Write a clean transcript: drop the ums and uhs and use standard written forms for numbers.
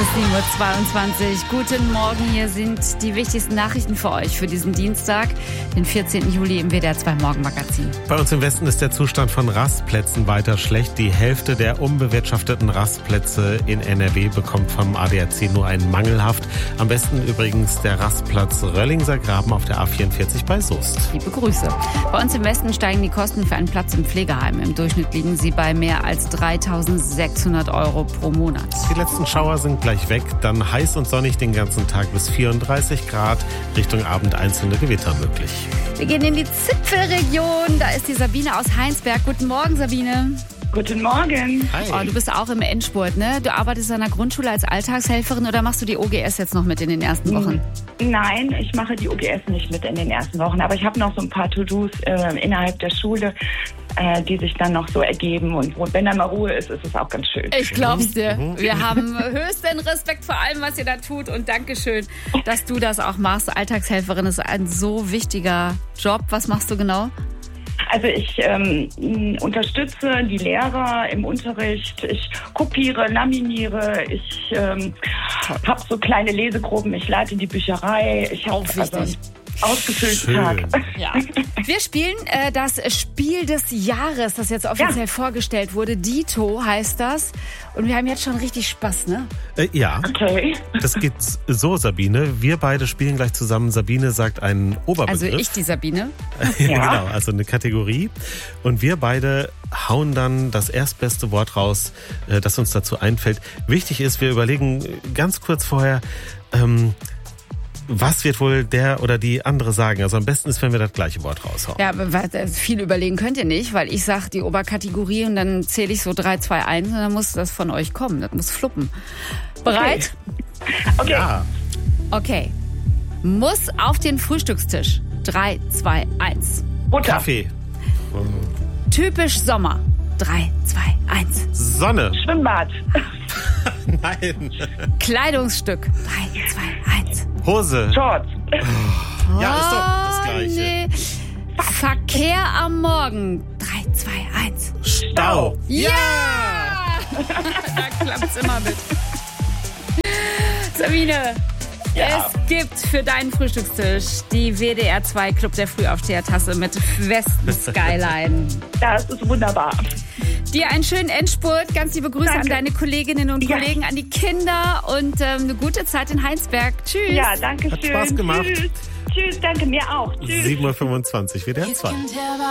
7:22 Uhr. Guten Morgen, hier sind die wichtigsten Nachrichten für euch für diesen Dienstag, den 14. Juli im WDR 2 Morgenmagazin. Bei uns im Westen ist der Zustand von Rastplätzen weiter schlecht. Die Hälfte der unbewirtschafteten Rastplätze in NRW bekommt vom ADAC nur einen mangelhaft. Am besten übrigens der Rastplatz Röllingser Graben auf der A44 bei Soest. Liebe Grüße. Bei uns im Westen steigen die Kosten für einen Platz im Pflegeheim. Im Durchschnitt liegen sie bei mehr als 3.600 € pro Monat. Die letzten Schauer sind gleich weg, dann heiß und sonnig den ganzen Tag bis 34 Grad. Richtung Abend einzelne Gewitter möglich. Wir gehen in die Zipfelregion. Da ist die Sabine aus Heinsberg. Guten Morgen, Sabine. Guten Morgen. Hi. Oh, du bist auch im Endspurt, ne? Du arbeitest an der Grundschule als Alltagshelferin oder machst du die OGS jetzt noch mit in den ersten Wochen? Nein, ich mache die OGS nicht mit in den ersten Wochen, aber ich habe noch so ein paar To-Dos innerhalb der Schule, die sich dann noch so ergeben. Und wenn da mal Ruhe ist, ist es auch ganz schön. Ich glaub's dir. Wir haben höchsten Respekt vor allem, was ihr da tut und Dankeschön, dass du das auch machst. Alltagshelferin ist ein so wichtiger Job. Was machst du genau? Also ich unterstütze die Lehrer im Unterricht, ich kopiere, laminiere, ich habe so kleine Lesegruppen, ich leite die Bücherei. Ich habe wichtig. Ausgefüllten Tag. Ja. Wir spielen das Spiel des Jahres, das jetzt offiziell vorgestellt wurde. Dito heißt das. Und wir haben jetzt schon richtig Spaß, ne? Ja, Okay. das geht so, Sabine. Wir beide spielen gleich zusammen. Sabine sagt einen Oberbegriff. Also ich, die Sabine. Genau, also eine Kategorie. Und wir beide hauen dann das erstbeste Wort raus, das uns dazu einfällt. Wichtig ist, wir überlegen ganz kurz vorher, was wird wohl der oder die andere sagen? Also am besten ist, wenn wir das gleiche Wort raushauen. Ja, aber viel überlegen könnt ihr nicht, weil ich sag die Oberkategorie und dann zähle ich so 3, 2, 1 und dann muss das von euch kommen. Das muss fluppen. Bereit? Okay. Ja. Okay. Muss auf den Frühstückstisch. 3, 2, 1. Butter. Kaffee. Typisch Sommer. 3, 2, 1. Sonne. Schwimmbad. Nein. Kleidungsstück. 3, 2, 1. Hose. Shorts. Ja, ist doch das Gleiche. Nee. Verkehr am Morgen. 3, 2, 1. Stau. Ja! Da klappt's immer mit. Sabine, Ja. es gibt für deinen Frühstückstisch die WDR 2 Club der Frühaufsteher-Tasse mit Westen Skyline. Das ist wunderbar. Dir einen schönen Endspurt, ganz liebe Grüße Danke. an deine Kolleginnen und Ja. Kollegen, an die Kinder und eine gute Zeit in Heinsberg. Tschüss. Ja, danke schön. Hat Spaß gemacht. Tschüss. Tschüss, danke mir auch. Tschüss. 7:25 Uhr, WDR 2.